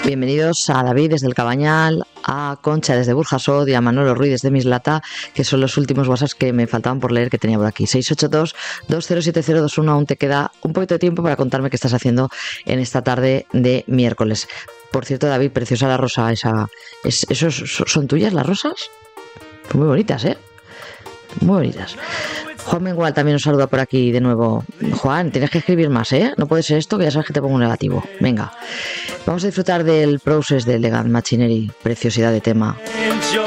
Bienvenidos a David desde el Cabañal, a Concha desde Burjasot y a Manolo Ruiz desde Mislata, que son los últimos WhatsApps que me faltaban por leer que tenía por aquí. 682-207021. Aún te queda un poquito de tiempo para contarme qué estás haciendo en esta tarde de miércoles. Por cierto, David, preciosa la rosa esa. ¿Esos son tuyas las rosas? Muy bonitas, ¿eh? Muy bonitas. Juan Mengual también nos saluda por aquí de nuevo. Juan, tienes que escribir más, ¿eh? No puede ser esto, que ya sabes que te pongo un negativo. Venga, vamos a disfrutar del Process de Elegant Machinery, preciosidad de tema.